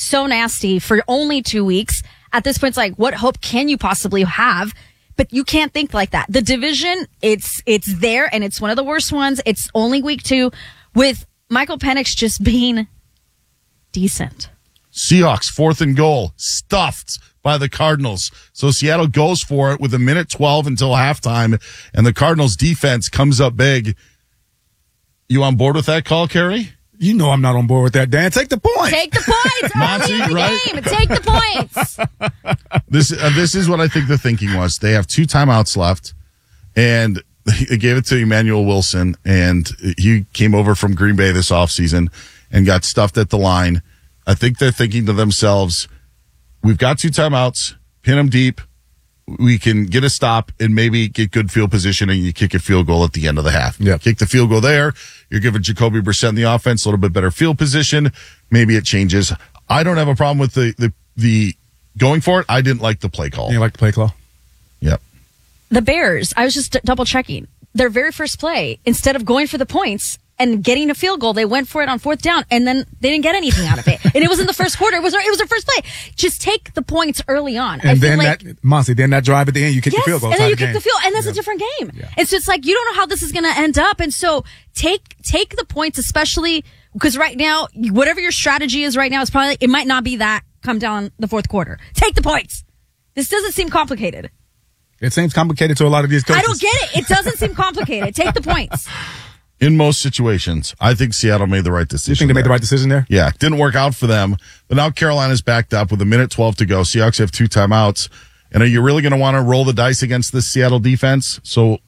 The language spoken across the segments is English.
so nasty for only 2 weeks. At this point, it's like, what hope can you possibly have? But you can't think like that. The division, it's there, and it's one of the worst ones. It's only week 2 with Michael Penix just being decent. Seahawks, 4th and goal, stuffed by the Cardinals. So Seattle goes for it with 1:12 until halftime, and the Cardinals defense comes up big. You on board with that call, Carrie? You know I'm not on board with that, Dan. Take the points. Take the points. Monty, Early in the right? game. Take the points. This is what I think the thinking was. They have 2 timeouts left, and they gave it to Emmanuel Wilson, and he came over from Green Bay this offseason and got stuffed at the line. I think they're thinking to themselves, we've got 2 timeouts, pin them deep, we can get a stop and maybe get good field position, and you kick a field goal at the end of the half. Yep. Kick the field goal there. You're giving Jacoby Brissett in the offense a little bit better field position. Maybe it changes. I don't have a problem with the going for it. I didn't like the play call. You like the play call? Yep. The Bears, I was just double checking. Their very first play, instead of going for the points and getting a field goal, they went for it on 4th down, and then they didn't get anything out of it. And it was in the first quarter. It was their first play. Just take the points early on. And then that drive at the end, you kick the field goal. And then you kick the field, and that's a different game. Yeah. And so it's like, you don't know how this is going to end up. And so take the points, especially because right now, whatever your strategy is right now, it's probably, it might not be that come down the 4th quarter. Take the points. This doesn't seem complicated. It seems complicated to a lot of these coaches. I don't get it. It doesn't seem complicated. Take the points. In most situations, I think Seattle made the right decision. You think they made the right decision there? Yeah, didn't work out for them. But now Carolina's backed up with 1:12 to go. Seahawks have 2 timeouts. And are you really going to want to roll the dice against the Seattle defense? So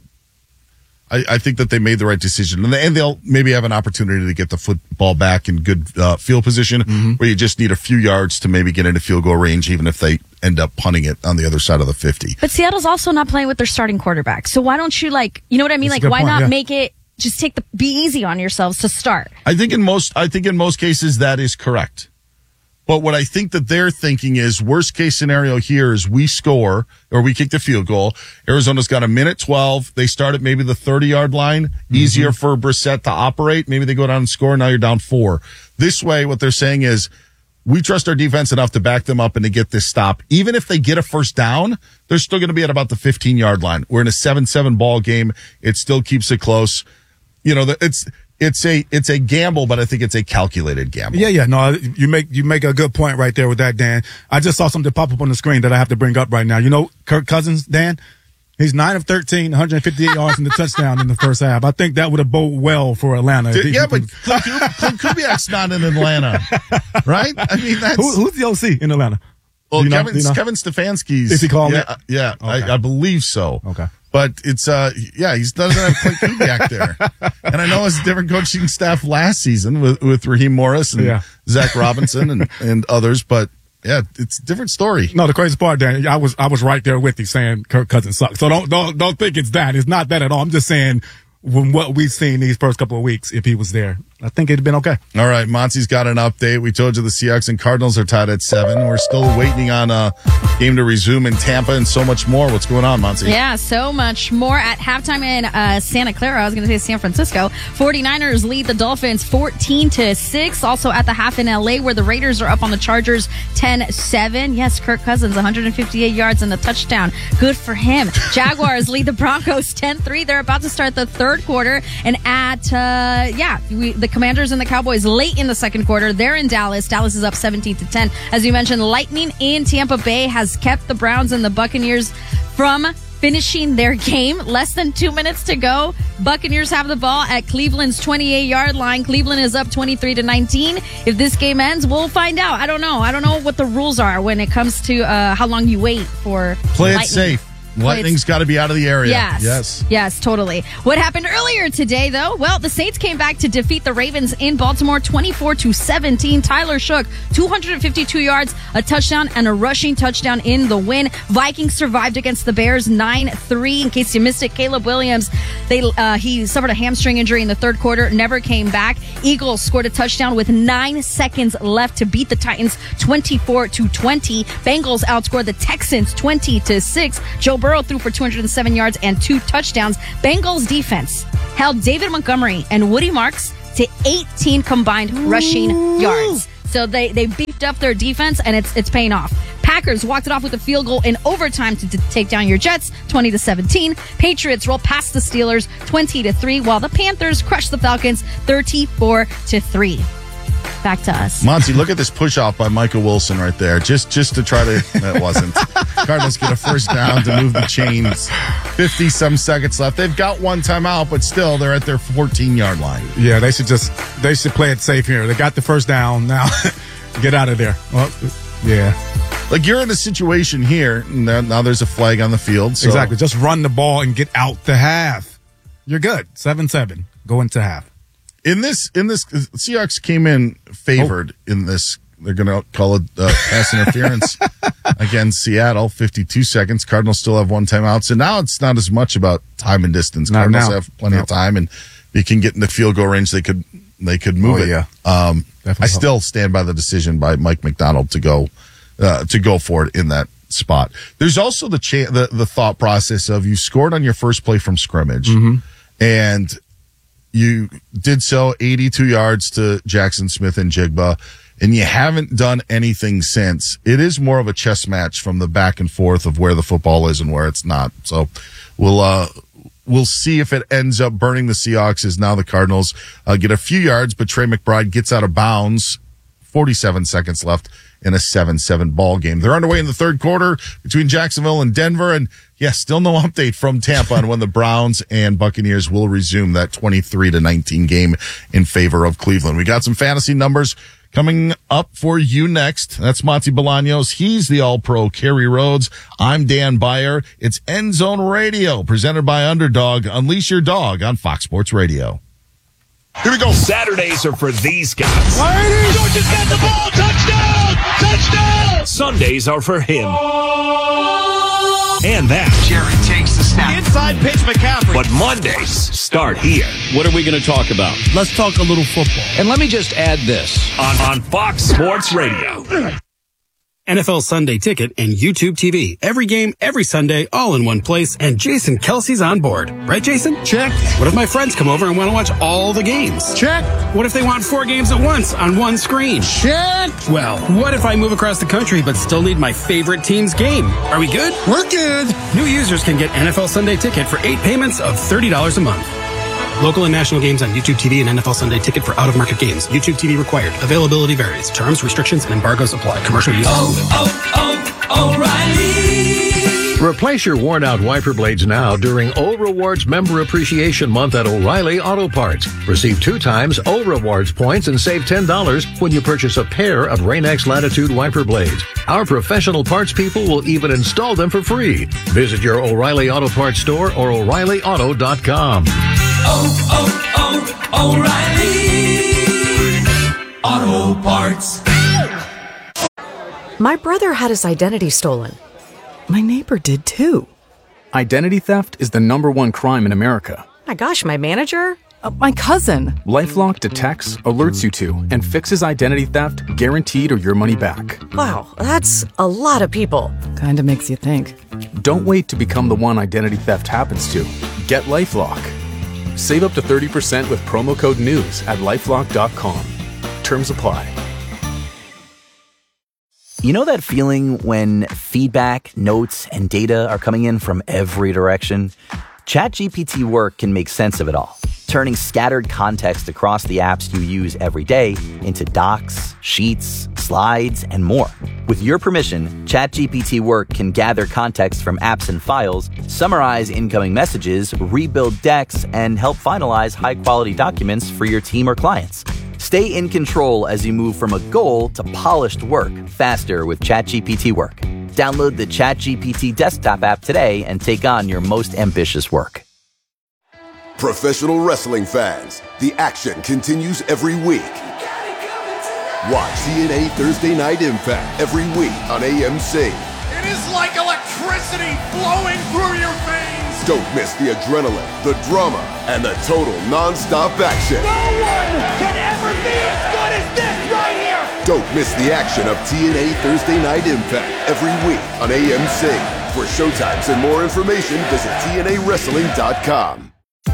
I think that they made the right decision. And they'll maybe have an opportunity to get the football back in good field position, where you just need a few yards to maybe get into field goal range, even if they end up punting it on the other side of the 50. But Seattle's also not playing with their starting quarterback. So why don't you, you know what I mean? That's Like, a good why point, not yeah. make it, just be easy on yourselves to start? I think in most cases that is correct. But what I think that they're thinking is, worst case scenario here is we score or we kick the field goal. Arizona's got 1:12. They start at maybe the 30-yard line. Easier for Brissett to operate. Maybe they go down and score. Now you're down 4. This way, what they're saying is, we trust our defense enough to back them up and to get this stop. Even if they get a first down, they're still going to be at about the 15-yard line. We're in a 7-7 ball game. It still keeps it close. You know, it's a gamble, but I think it's a calculated gamble. Yeah. No, you make a good point right there with that, Dan. I just saw something pop up on the screen that I have to bring up right now. You know, Kirk Cousins, Dan, he's 9 of 13, 158 yards in the touchdown in the first half. I think that would have bode well for Atlanta. But Clint Kubiak's not in Atlanta, right? I mean, that's who's the OC in Atlanta? Well, Kevin Stefanski's. Is he calling it? Yeah, okay. I believe so. Okay. But it's, he doesn't have Clint Kubiak there. And I know it's a different coaching staff last season with Raheem Morris and Zach Robinson and others, but yeah, it's a different story. No, the crazy part, Dan, I was right there with you saying Kirk Cousins sucks. So don't think it's that. It's not that at all. I'm just saying, from what we've seen these first couple of weeks, if he was there, I think it'd been okay. All right, Monty's got an update. We told you the Seahawks and Cardinals are tied at 7. We're still waiting on a game to resume in Tampa and so much more. What's going on, Monty? Yeah, so much more at halftime in Santa Clara. I was going to say San Francisco. 49ers lead the Dolphins 14-6. Also at the half in LA, where the Raiders are up on the Chargers 10-7. Yes, Kirk Cousins, 158 yards and a touchdown. Good for him. Jaguars lead the Broncos 10-3. They're about to start the third quarter. And at, the Commanders and the Cowboys late in the second quarter. They're in Dallas. Dallas is up 17-10. As you mentioned, Lightning in Tampa Bay has kept the Browns and the Buccaneers from finishing their game. Less than 2 minutes to go. Buccaneers have the ball at Cleveland's 28-yard line. Cleveland is up 23-19. If this game ends, we'll find out. I don't know what the rules are when it comes to how long you wait for Play Lightning. it safe. Lightning's got to be out of the area. Yes, totally. What happened earlier today, though? Well, the Saints came back to defeat the Ravens in Baltimore 24-17. Tyler Shook, 252 yards, a touchdown, and a rushing touchdown in the win. Vikings survived against the Bears 9-3. In case you missed it, Caleb Williams, he suffered a hamstring injury in the third quarter, never came back. Eagles scored a touchdown with 9 seconds left to beat the Titans 24-20. Bengals outscored the Texans 20-6. Joe Burrow threw for 207 yards and 2 touchdowns. Bengals defense held David Montgomery and Woody Marks to 18 combined rushing yards. So they beefed up their defense, and it's paying off. Packers walked it off with a field goal in overtime to take down your Jets, 20-17. Patriots roll past the Steelers, 20-3, while the Panthers crushed the Falcons, 34-3. Back to us. Monty, look at this push off by Michael Wilson right there. Just to try to, that wasn't. Cardinals get a first down to move the chains. 50-some seconds left. They've got one timeout, but still they're at their 14-yard line. Yeah, they should play it safe here. They got the first down. Now get out of there. Well, yeah. Like, you're in a situation here, and now there's a flag on the field. So. Exactly. Just run the ball and get out the half. You're good. 7-7. Go into half. In this, Seahawks came in favored in this. They're going to call it pass interference against Seattle. 52 seconds. Cardinals still have one timeout. So now it's not as much about time and distance. Cardinals have plenty of time, and they can get in the field goal range. They could move it. Yeah. I still stand by the decision by Mike McDonald to go for it in that spot. There's also the thought process of you scored on your first play from scrimmage, and you did so 82 yards to Jackson Smith and Jigba, and you haven't done anything since. It is more of a chess match from the back and forth of where the football is and where it's not. So we'll see if it ends up burning the Seahawks, as now the Cardinals get a few yards, but Trey McBride gets out of bounds. 47 seconds left in a 7-7 ball game. They're underway in the third quarter between Jacksonville and Denver, and still no update from Tampa on when the Browns and Buccaneers will resume that 23-19 game in favor of Cleveland. We got some fantasy numbers coming up for you next. That's Monty Bolaños. He's the All-Pro Kerry Rhodes. I'm Dan Beyer. It's End Zone Radio, presented by Underdog. Unleash your dog on Fox Sports Radio. Here we go. Saturdays are for these guys. Georgia's got the ball. Touchdown! Touchdown! Sundays are for him. And that. Jared takes the snap. Inside pitch, McCaffrey. But Mondays start here. What are we going to talk about? Let's talk a little football. And let me just add this. On Fox Sports Radio. NFL Sunday Ticket and YouTube TV. Every game, every Sunday, all in one place. And Jason Kelsey's on board. Right, Jason? Check. What if my friends come over and want to watch all the games? Check. What if they want 4 games at once on one screen? Check. Well, what if I move across the country but still need my favorite team's game? Are we good? We're good. New users can get NFL Sunday Ticket for 8 payments of $30 a month. Local and national games on YouTube TV and NFL Sunday Ticket for out-of-market games. YouTube TV required. Availability varies. Terms, restrictions, and embargoes apply. Commercial use. O'Reilly. Replace your worn-out wiper blades now during O Rewards Member Appreciation Month at O'Reilly Auto Parts. Receive 2 times O Rewards points and save $10 when you purchase a pair of Rain-X Latitude wiper blades. Our professional parts people will even install them for free. Visit your O'Reilly Auto Parts store or O'ReillyAuto.com. O'Reilly Auto Parts. My brother had his identity stolen. My neighbor did too. Identity theft is the #1 crime in America. My gosh, my manager? My cousin. LifeLock detects, alerts you to, and fixes identity theft guaranteed or your money back. Wow, that's a lot of people. Kinda makes you think. Don't wait to become the one identity theft happens to. Get LifeLock. Save up to 30% with promo code NEWS at LifeLock.com. Terms apply. You know that feeling when feedback, notes, and data are coming in from every direction? ChatGPT Work can make sense of it all, turning scattered context across the apps you use every day into docs, sheets, slides, and more. With your permission, ChatGPT Work can gather context from apps and files, summarize incoming messages, rebuild decks, and help finalize high-quality documents for your team or clients. Stay in control as you move from a goal to polished work faster with ChatGPT Work. Download the ChatGPT desktop app today and take on your most ambitious work. Professional wrestling fans, the action continues every week. Watch TNA Thursday Night Impact every week on AMC. It is like electricity flowing through your veins. Don't miss the adrenaline, the drama, and the total non-stop action. No one can ever be as good as this right here. Don't miss the action of TNA Thursday Night Impact every week on AMC. For showtimes and more information, visit TNAWrestling.com.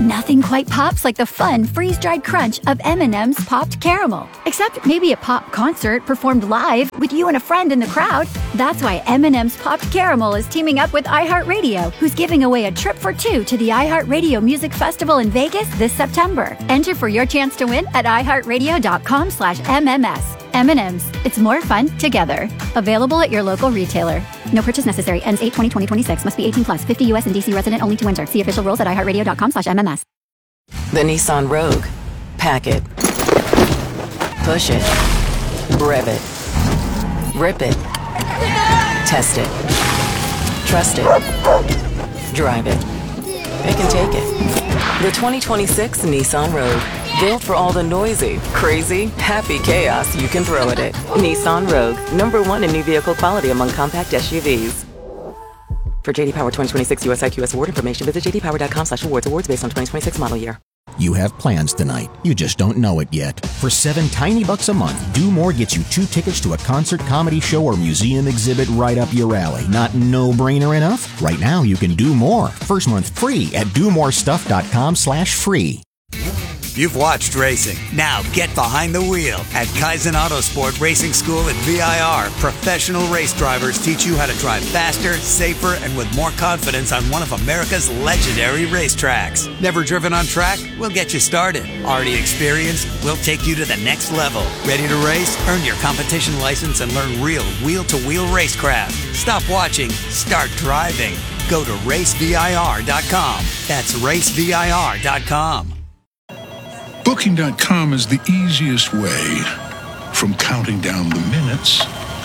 Nothing quite pops like the fun, freeze-dried crunch of M&M's Popped Caramel. Except maybe a pop concert performed live with you and a friend in the crowd. That's why M&M's Popped Caramel is teaming up with iHeartRadio, who's giving away a trip for two to the iHeartRadio Music Festival in Vegas this September. Enter for your chance to win at iHeartRadio.com/MMS. M&M's. It's more fun together. Available at your local retailer. No purchase necessary. Ends 8/20/2026. Must be 18 plus. 50 U.S. and D.C. resident only to enter. See official rules at iHeartRadio.com/MMS. The Nissan Rogue. Pack it. Push it. Rev it. Rip it. Test it. Trust it. Drive it. It can take it. The 2026 Nissan Rogue. Built for all the noisy, crazy, happy chaos you can throw at it. Nissan Rogue. #1 in new vehicle quality among compact SUVs. For JD Power 2026 US IQS award information, visit jdpower.com/awards. Awards based on 2026 model year. You have plans tonight. You just don't know it yet. For $7 tiny bucks a month, Do More gets you 2 tickets to a concert, comedy show, or museum exhibit right up your alley. Not no-brainer enough? Right now, you can do more. First month free at domorestuff.com/free. You've watched racing. Now get behind the wheel. At Kaizen Autosport Racing School at VIR, professional race drivers teach you how to drive faster, safer, and with more confidence on one of America's legendary racetracks. Never driven on track? We'll get you started. Already experienced? We'll take you to the next level. Ready to race? Earn your competition license and learn real wheel-to-wheel racecraft. Stop watching. Start driving. Go to racevir.com. That's racevir.com. Booking.com is the easiest way from counting down the minutes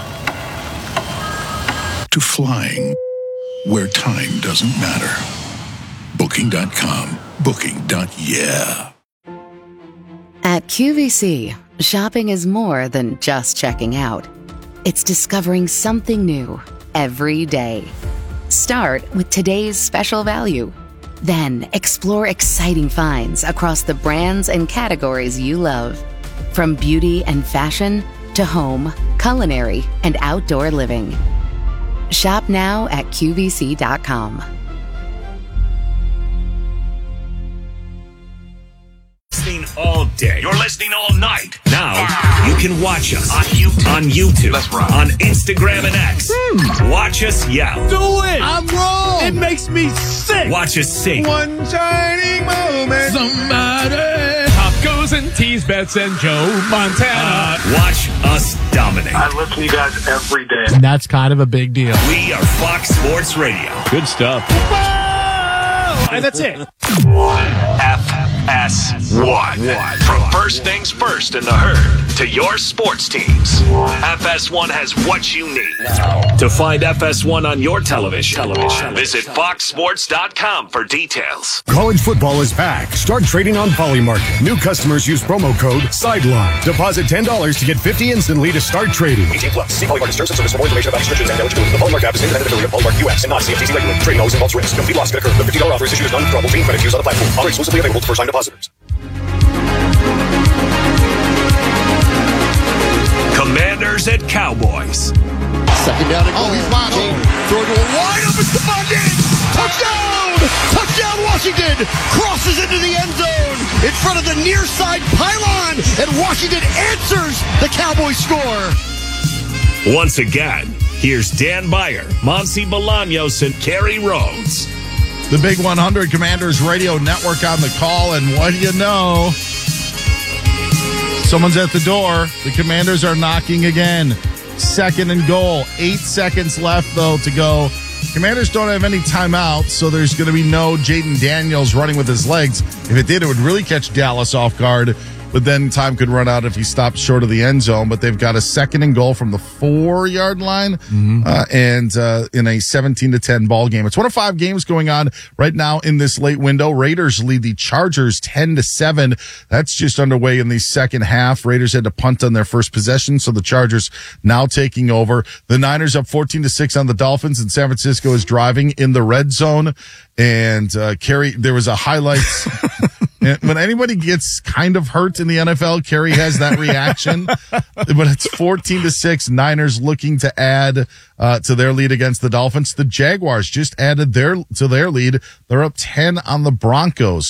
to flying where time doesn't matter. Booking.com. Booking.yeah. At QVC, shopping is more than just checking out. It's discovering something new every day. Start with today's special value. Then explore exciting finds across the brands and categories you love. From beauty and fashion to home, culinary, and outdoor living. Shop now at QVC.com. Listening all day. You're listening all night. Now you can watch us on YouTube, on Instagram and X. Watch us yell. Do it! I'm wrong! It makes me sick! Watch us sing. One shining moment. Somebody. Pop goes and tease Bets and Joe Montana. Watch us dominate. I listen to you guys every day. And that's kind of a big deal. We are Fox Sports Radio. Good stuff. Whoa! And that's it. FS1. From first things first in the herd to your sports teams, FS1 has what you need. To find FS1 on your television, visit foxsports.com for details. College football is back. Start trading on Polymarket. New customers use promo code SIDELINE. Deposit $10 to get $50 instantly to start trading. 18 plus. See Polymarket terms and service for more information about restrictions and eligibility. The Polymarket app is independent affiliate of Polymarket US and not CFTC regulated. Trading always involves risk. Complete loss could occur. The $50 offer is issued as non-withdrawable green credit used on the platform. Offer exclusively available to first-time depositors. Commanders at Cowboys. Second down and goal. He's wide open. Throw to a wide open Stephon Diggs. Touchdown! Touchdown Washington! Crosses into the end zone in front of the near side pylon, and Washington answers the Cowboys score. Once again, here's Dan Beyer, Monty Bolaños, and Kerry Rhodes. The Big 100 Commanders Radio Network on the call, and what do you know? Someone's at the door. The Commanders are knocking again. Second and goal. 8 seconds left, though, to go. Commanders don't have any timeouts, so there's going to be no Jaden Daniels running with his legs. If it did, it would really catch Dallas off guard. But then time could run out if he stopped short of the end zone. But they've got a second and goal from the 4-yard line, and in a 17-10 ball game. It's one of 5 games going on right now in this late window. Raiders lead the Chargers 10-7. That's just underway in the second half. Raiders had to punt on their first possession, so the Chargers now taking over. The Niners up 14-6 on the Dolphins, and San Francisco is driving in the red zone. And Kerry, there was a highlight. When anybody gets kind of hurt in the NFL, Kerry has that reaction. But it's 14-6. Niners looking to add to their lead against the Dolphins. The Jaguars just added to their lead. They're up 10 on the Broncos.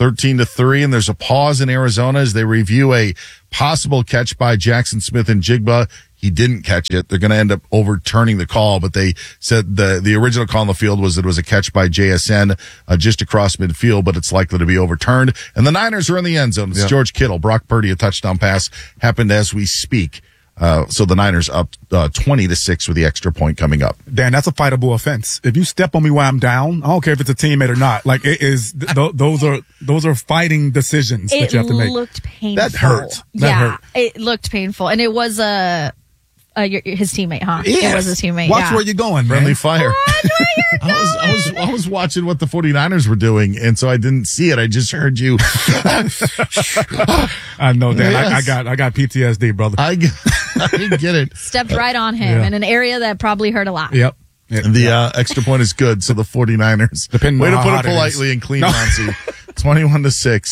13-3, and there's a pause in Arizona as they review a possible catch by Jackson Smith and Jigba. He didn't catch it. They're going to end up overturning the call, but they said the original call on the field was that it was a catch by JSN just across midfield, but it's likely to be overturned. And the Niners are in the end zone. It's George Kittle. Brock Purdy, a touchdown pass, happened as we speak. So the Niners up 20-6 with the extra point coming up. Dan, that's a fightable offense. If you step on me while I'm down, I don't care if it's a teammate or not. Like it is, those are fighting decisions that you have to make. It looked painful. That hurt. It looked painful, and it was his teammate, huh? Yes. It was his teammate. Watch where you're going, man. Friendly fire. Watch where you're going. I was watching what the 49ers were doing, and so I didn't see it. I just heard you. I know that. Yes. I got PTSD, brother. I get it. Stepped right on him in an area that probably hurt a lot. Yep. The extra point is good, so the 49ers. Way to put it politely and clean, Monty. 21-6.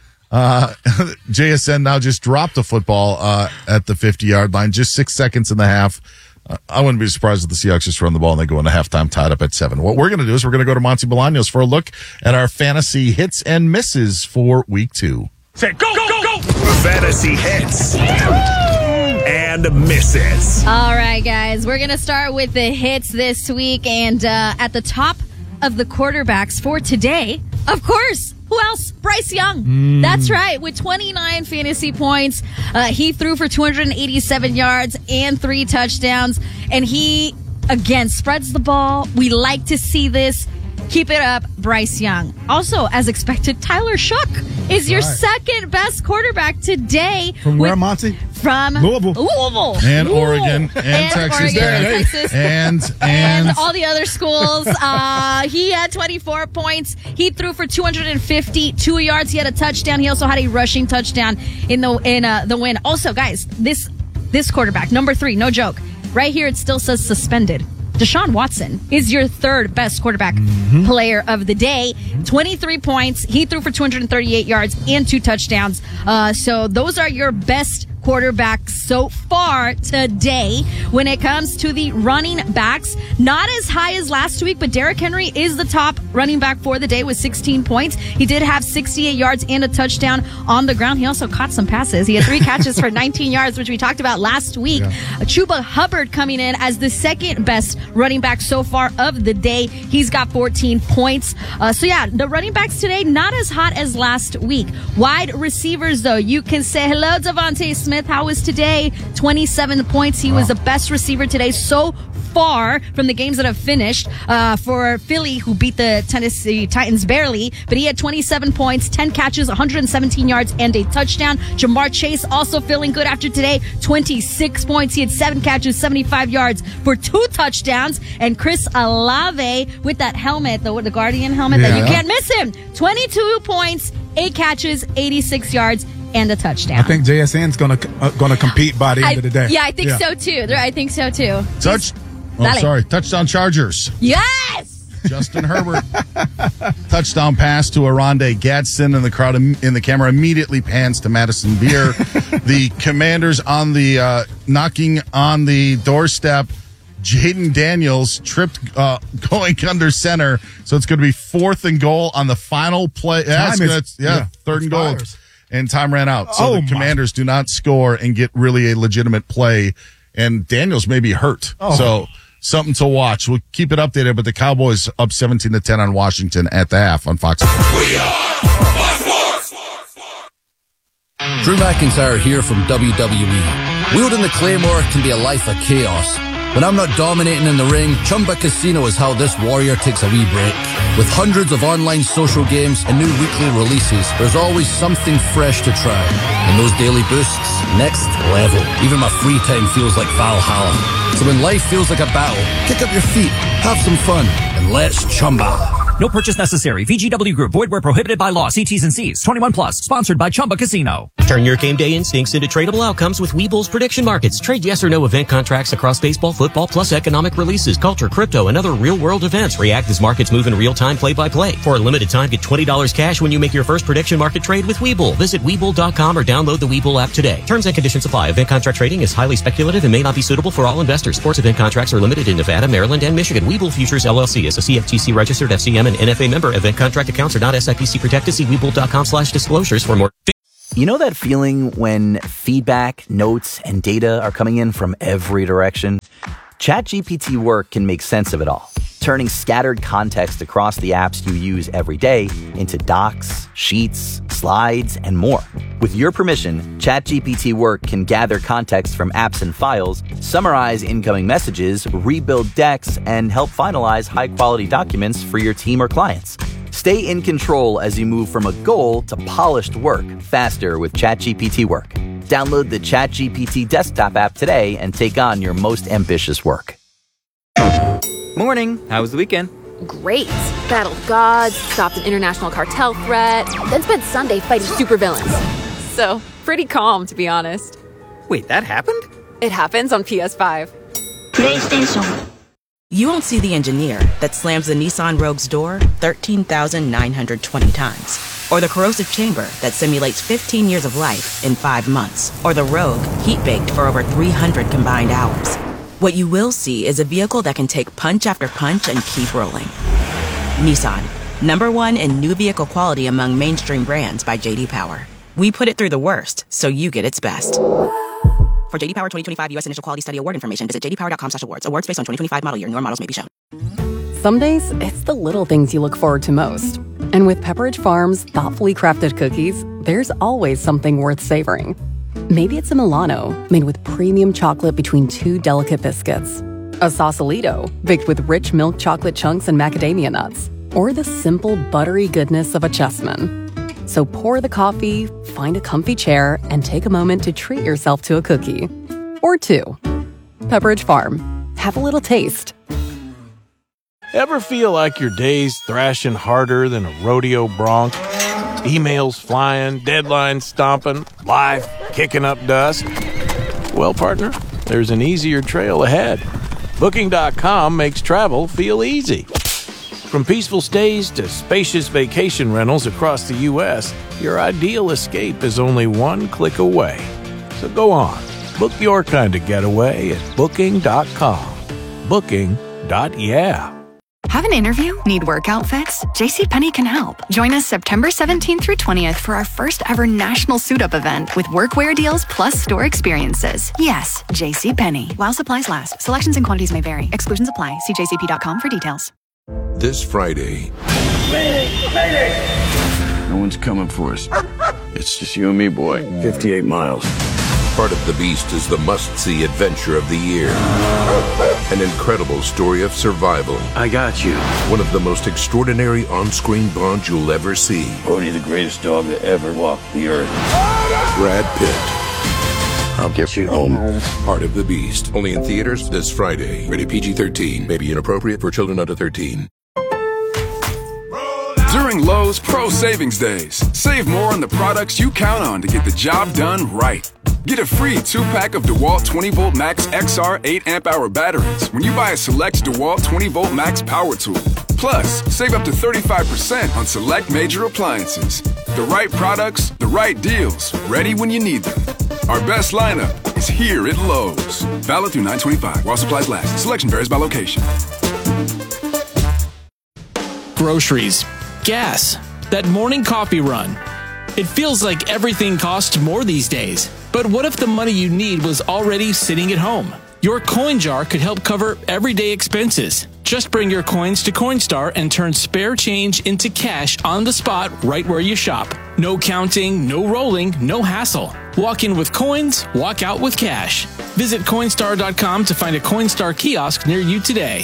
JSN now just dropped the football at the 50-yard line, just 6 seconds in the half. I wouldn't be surprised if the Seahawks just run the ball and they go into halftime tied up at 7. What we're going to do is we're going to go to Monty Bolaños for a look at our fantasy hits and misses for week 2. Say go, go, go! Fantasy hits and misses. All right, guys, we're going to start with the hits this week. And at the top of the quarterbacks for today, of course, who else? Bryce Young. That's right. With 29 fantasy points, he threw for 287 yards and 3 touchdowns. And he, again, spreads the ball. We like to see this. Keep it up, Bryce Young. Also, as expected, Tyler Shook is your second best quarterback today. From where, Monty? From Louisville. And Oregon. And Texas. Texas. And all the other schools. He had 24 points. He threw for 252 yards. He had a touchdown. He also had a rushing touchdown in the win. Also, guys, this quarterback, number 3, no joke. Right here, it still says suspended. Deshaun Watson is your third best quarterback player of the day. 23 points. He threw for 238 yards and 2 touchdowns. So those are your best quarterbacks so far today. When it comes to the running backs, not as high as last week, but Derrick Henry is the top running back for the day with 16 points. He did have 68 yards and a touchdown on the ground. He also caught some passes. He had 3 catches for 19 yards, which we talked about last week. Chuba Hubbard coming in as the second best running back so far of the day. He's got 14 points. The running backs today, not as hot as last week. Wide receivers, though, you can say hello, Devontae Smith. How was today? 27 points. He was the best receiver today so far from the games that have finished for Philly, who beat the Tennessee Titans barely. But he had 27 points, 10 catches, 117 yards, and a touchdown. Jamar Chase also feeling good after today. 26 points. He had 7 catches, 75 yards for 2 touchdowns. And Chris Olave with that helmet, the Guardian helmet, that you can't miss him. 22 points, 8 catches, 86 yards, and a touchdown. I think JSN's gonna compete by the end of the day. Yeah, I think so too. I think so too. Touchdown Chargers. Yes. Justin Herbert. Touchdown pass to Aronde Gadsden, and the crowd in the camera immediately pans to Madison Beer. The Commanders on the knocking on the doorstep. Jaden Daniels tripped going under center, so it's going to be 4th and goal on the final play. Third and goal. And time ran out. So the Commanders do not score and get really a legitimate play. And Daniels may be hurt. So something to watch. We'll keep it updated, but the Cowboys up 17-10 on Washington at the half on Fox. We are Fox Sports. Drew McIntyre here from WWE. Wielding the Claymore can be a life of chaos. When I'm not dominating in the ring, Chumba Casino is how this warrior takes a wee break. With hundreds of online social games and new weekly releases, there's always something fresh to try. And those daily boosts, next level. Even my free time feels like Valhalla. So when life feels like a battle, kick up your feet, have some fun, and let's Chumba. No purchase necessary. VGW Group. Void where prohibited by law. See T's and C's. 21 plus. Sponsored by Chumba Casino. Turn your game day instincts into tradable outcomes with Webull's prediction markets. Trade yes or no event contracts across baseball, football, plus economic releases, culture, crypto, and other real-world events. React as markets move in real time, play-by-play. For a limited time, get $20 cash when you make your first prediction market trade with Webull. Visit Webull.com or download the Webull app today. Terms and conditions apply. Event contract trading is highly speculative and may not be suitable for all investors. Sports event contracts are limited in Nevada, Maryland, and Michigan. Webull Futures LLC is a CFTC registered FCM an NFA member. Event contract accounts are not SIPC protected. See webull.com/disclosures for more. You know that feeling when feedback, notes, and data are coming in from every direction? ChatGPT Work can make sense of it all, turning scattered context across the apps you use every day into docs, sheets, slides, and more. With your permission, ChatGPT Work can gather context from apps and files, summarize incoming messages, rebuild decks, and help finalize high-quality documents for your team or clients. Stay in control as you move from a goal to polished work faster with ChatGPT Work. Download the ChatGPT desktop app today and take on your most ambitious work. Morning. How was the weekend? Great. Battled gods, stopped an international cartel threat, then spent Sunday fighting supervillains. So, pretty calm, to be honest. Wait, that happened? It happens on PS5. PlayStation. You won't see the engineer that slams the Nissan Rogue's door 13,920 times. Or the corrosive chamber that simulates 15 years of life in 5 months. Or the Rogue heat-baked for over 300 combined hours. What you will see is a vehicle that can take punch after punch and keep rolling. Nissan, #1 in new vehicle quality among mainstream brands by J.D. Power. We put it through the worst, so you get its best. For J.D. Power 2025 U.S. Initial Quality Study Award information, visit jdpower.com/awards. Awards based on 2025 model year. Newer models may be shown. Some days, it's the little things you look forward to most. And with Pepperidge Farm's thoughtfully crafted cookies, there's always something worth savoring. Maybe it's a Milano, made with premium chocolate between 2 delicate biscuits. A Sausalito, baked with rich milk chocolate chunks and macadamia nuts. Or the simple, buttery goodness of a Chessman. So pour the coffee, find a comfy chair, and take a moment to treat yourself to a cookie. Or 2. Pepperidge Farm. Have a little taste. Ever feel like your day's thrashing harder than a rodeo bronc? Emails flying, deadlines stomping, life kicking up dust? Well, partner, there's an easier trail ahead. Booking.com makes travel feel easy. From peaceful stays to spacious vacation rentals across the U.S., your ideal escape is only one click away. So go on, book your kind of getaway at Booking.com. Booking.yeah. Have an interview? Need work outfits? JCPenney can help. Join us September 17th through 20th for our first ever national suit-up event with workwear deals plus store experiences. Yes, JCPenney. While supplies last. Selections and quantities may vary. Exclusions apply. See jcp.com for details. This Friday. Mayday! No one's coming for us. It's just you and me, boy. 58 miles. Part of the Beast is the must-see adventure of the year. An incredible story of survival. I got you. One of the most extraordinary on-screen bonds you'll ever see. Bodhi, the greatest dog that ever walked the earth. Brad Pitt. I'll get you home. Part of the Beast. Only in theaters this Friday. Rated PG-13. May be inappropriate for children under 13. During Lowe's Pro Savings Days, save more on the products you count on to get the job done right. Get a free 2-pack of DeWalt 20-volt Max XR 8-amp-hour batteries when you buy a select DeWalt 20-volt Max power tool. Plus, save up to 35% on select major appliances. The right products, the right deals, ready when you need them. Our best lineup is here at Lowe's. Valid through 9/25 while supplies last. Selection varies by location. Groceries, gas, that morning coffee run. It feels like everything costs more these days. But what if the money you need was already sitting at home? Your coin jar could help cover everyday expenses. Just bring your coins to Coinstar and turn spare change into cash on the spot right where you shop. No counting, no rolling, no hassle. Walk in with coins, walk out with cash. Visit Coinstar.com to find a Coinstar kiosk near you today.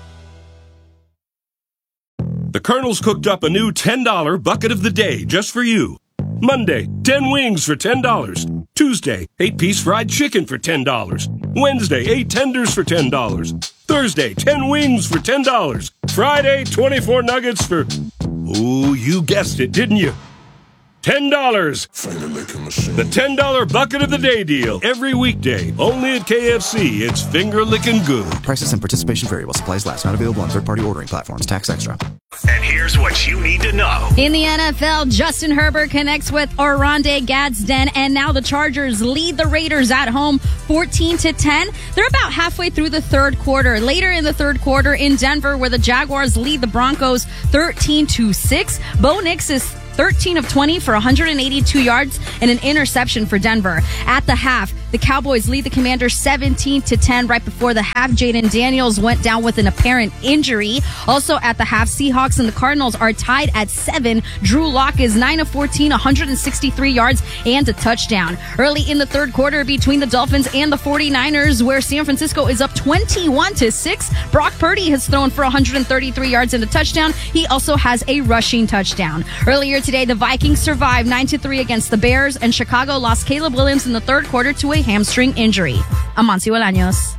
The Colonel's cooked up a new $10 bucket of the day just for you. Monday, 10 wings for $10. Tuesday, 8-piece fried chicken for $10. Wednesday, 8 tenders for $10. Thursday, 10 wings for $10. Friday, 24 nuggets for... Ooh, you guessed it, didn't you? $10. The $10 bucket of the day deal. Every weekday. Only at KFC. It's finger-licking good. Prices and participation vary while supplies last. Not available on third-party ordering platforms. Tax extra. And here Here's what you need to know. In the NFL, Justin Herbert connects with Oronde Gadsden, and now the Chargers lead the Raiders at home 14-10. They're about halfway through the third quarter. Later in the third quarter in Denver, where the Jaguars lead the Broncos 13-6. Bo Nix is 13 of 20 for 182 yards and an interception for Denver. At the half, the Cowboys lead the Commanders 17-10. Right before the half, Jaden Daniels went down with an apparent injury. Also at the half, Seahawks and the Cardinals are tied at 7. Drew Lock is 9 of 14, 163 yards and a touchdown. Early in the third quarter between the Dolphins and the 49ers, where San Francisco is up 21-6. Brock Purdy has thrown for 133 yards and a touchdown. He also has a rushing touchdown. Earlier today, the Vikings survived 9-3 against the Bears, and Chicago lost Caleb Williams in the third quarter to a hamstring injury. Amancio Bolaños.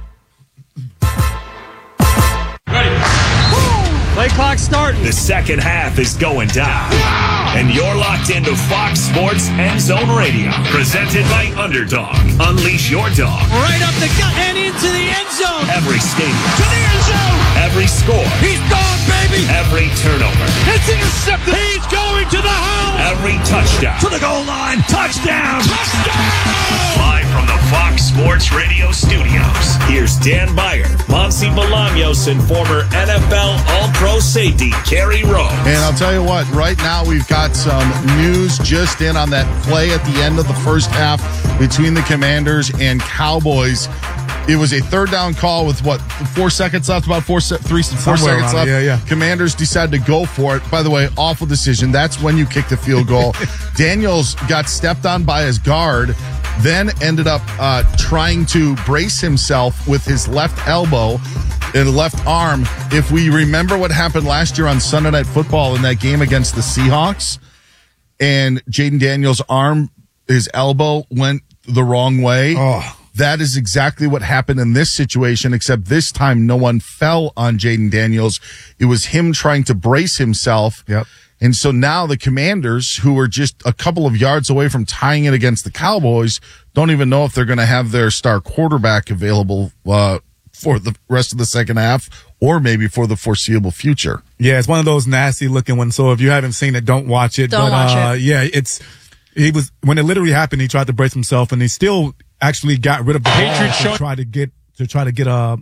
Play clock starting. The second half is going down. And you're locked into Fox Sports End Zone Radio. Presented by Underdog. Unleash your dog. Right up the gut and into the end zone. Every stadium. To the end zone. Every score. He's gone, baby. Every turnover. It's intercepted. He's going to the house. Every touchdown. To the goal line. Touchdown. Live from the Fox Sports Radio studios. Here's Dan Beyer, Monty Bolaños, and former NFL All-Pro safety Kerry Rhodes. And I'll tell you what, right now we've got some news just in on that play at the end of the first half between the Commanders and Cowboys. It was a third down call with 4 seconds left, about 4 seconds left. Yeah. Commanders decided to go for it. By the way, awful decision. That's when you kick the field goal. Daniels got stepped on by his guard, then ended up trying to brace himself with his left elbow and left arm. If we remember what happened last year on Sunday Night Football in that game against the Seahawks, and Jaden Daniels' arm, his elbow went the wrong way. Oh. That is exactly what happened in this situation, except this time no one fell on Jaden Daniels. It was him trying to brace himself. Yep. And so now the Commanders, who are just a couple of yards away from tying it against the Cowboys, don't even know if they're going to have their star quarterback available for the rest of the second half or maybe for the foreseeable future. Yeah, it's one of those nasty looking ones. So if you haven't seen it, don't watch it. Don't watch it. Yeah, when it literally happened, he tried to brace himself, and he still actually got rid of the ball to try to get a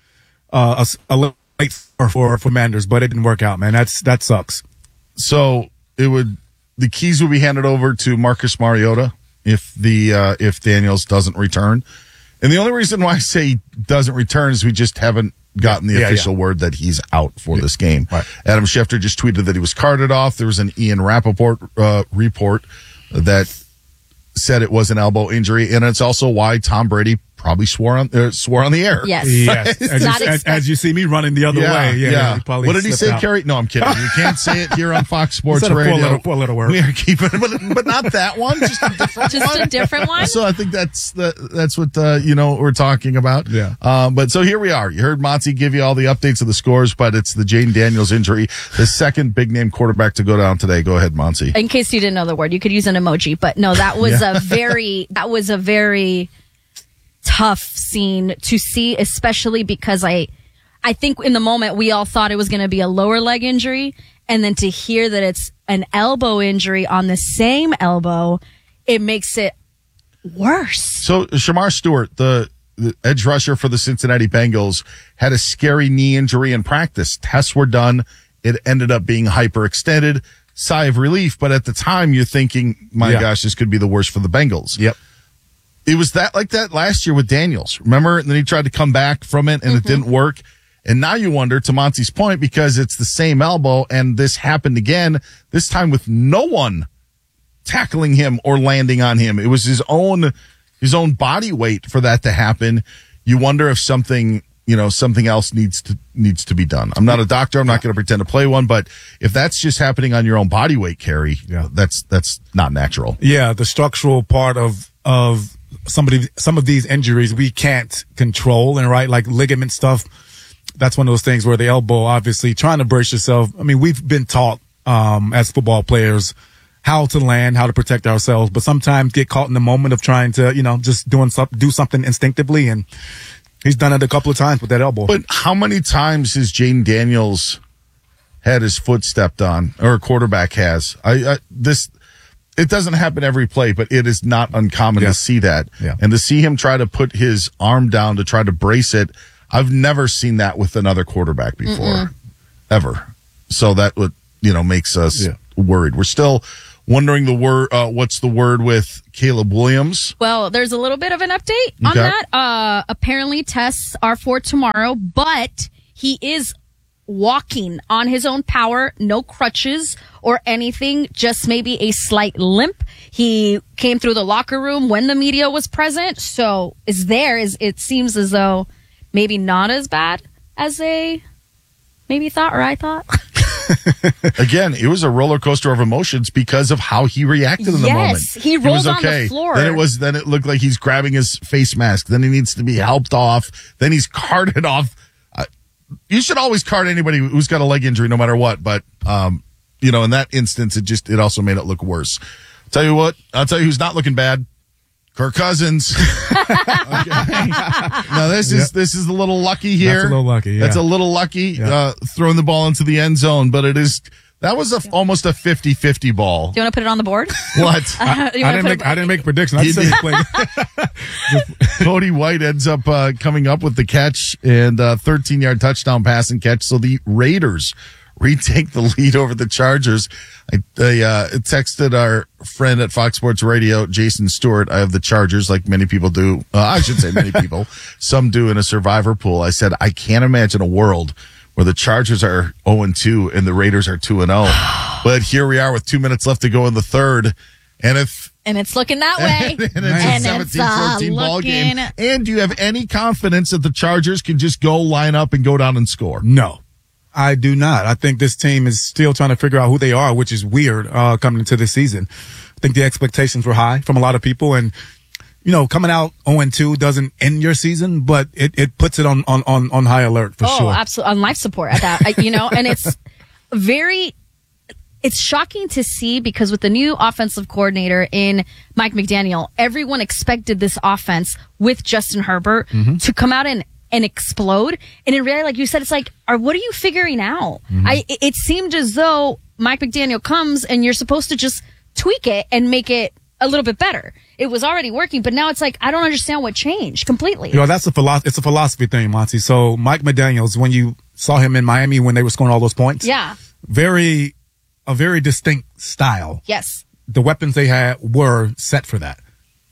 late for Commanders, but it didn't work out, man. That sucks. So the keys would be handed over to Marcus Mariota if Daniels doesn't return. And the only reason why I say he doesn't return is we just haven't gotten the official word that he's out for this game. Right. Adam Schefter just tweeted that he was carted off. There was an Ian Rappaport report that said it was an elbow injury, and it's also why Tom Brady probably swore on the air. Yes. As you see me running the other way. Yeah. What did he say, out. Kerry? No, I'm kidding. You can't say it here on Fox Sports Instead of Radio. Four letter word. We are keeping it, but not that one. Just a different one. A different one. So I think that's what we're talking about. Yeah. But so here we are. You heard Monty give you all the updates of the scores, but it's the Jaden Daniels injury, the second big name quarterback to go down today. Go ahead, Monty. In case you didn't know the word, you could use an emoji, but no, that was a very tough scene to see, especially because I think in the moment we all thought it was going to be a lower leg injury, and then to hear that it's an elbow injury on the same elbow, it makes it worse. So Shamar Stewart, the edge rusher for the Cincinnati Bengals, had a scary knee injury in practice. Tests were done. It ended up being hyperextended. Sigh of relief, but at the time you're thinking, my gosh, this could be the worst for the Bengals. Yep. It was like that last year with Daniels. Remember? And then he tried to come back from it, and it didn't work. And now you wonder, to Monty's point, because it's the same elbow, and this happened again, this time with no one tackling him or landing on him. It was his own body weight for that to happen. You wonder if something else needs to be done. I'm not a doctor. I'm not going to pretend to play one, but if that's just happening on your own body weight, Kerry, that's not natural. Yeah, the structural part of some of these injuries we can't control, and like ligament stuff, that's one of those things where the elbow, obviously trying to brace yourself. I mean, we've been taught as football players how to land, how to protect ourselves, but sometimes get caught in the moment of trying to, just do something instinctively, and he's done it a couple of times with that elbow. But how many times has Jaden Daniels had his foot stepped on, or a quarterback has. It doesn't happen every play, but it is not uncommon to see that. Yeah. And to see him try to put his arm down to try to brace it, I've never seen that with another quarterback before, ever. So that would, makes us worried. We're still wondering what's the word with Caleb Williams? Well, there's a little bit of an update on that. Apparently tests are for tomorrow, but he is walking on his own power, no crutches or anything, just maybe a slight limp. He came through the locker room when the media was present, so it seems as though maybe not as bad as they maybe thought, or I thought. Again, it was a roller coaster of emotions because of how he reacted in the moment. Yes, he rolled on the floor. Then it looked like he's grabbing his face mask. Then he needs to be helped off. Then he's carted off. You should always cart anybody who's got a leg injury, no matter what. But, in that instance, it also made it look worse. I'll tell you who's not looking bad. Kirk Cousins. Okay. Now this is a little lucky here. That's a little lucky. Yeah. That's a little lucky. Throwing the ball into the end zone, but that was almost a 50-50 ball. Do you want to put it on the board? What? I didn't make predictions. I said Cody White ends up coming up with the catch and 13-yard touchdown pass and catch. So the Raiders retake the lead over the Chargers. I texted our friend at Fox Sports Radio, Jason Stewart. I have the Chargers, like many people do. I should say many people. Some do in a survivor pool. I said, I can't imagine a world where the Chargers are 0-2 and the Raiders are 2-0. But here we are with 2 minutes left to go in the third. And it's looking that way. and it's a 17-14 ball game. And do you have any confidence that the Chargers can just go line up and go down and score? No, I do not. I think this team is still trying to figure out who they are, which is weird coming into this season. I think the expectations were high from a lot of people. And, coming out 0-2 doesn't end your season, but it puts it on high alert for sure. Oh, absolutely. On life support at that, and it's shocking to see because with the new offensive coordinator in Mike McDaniel, everyone expected this offense with Justin Herbert to come out and explode. And in reality, like you said, it's like, what are you figuring out? It seemed as though Mike McDaniel comes and you're supposed to just tweak it and make it a little bit better. It was already working, but now it's like, I don't understand what changed completely. It's a philosophy thing, Monty. So Mike McDaniels, when you saw him in Miami when they were scoring all those points, a very distinct style. Yes. The weapons they had were set for that.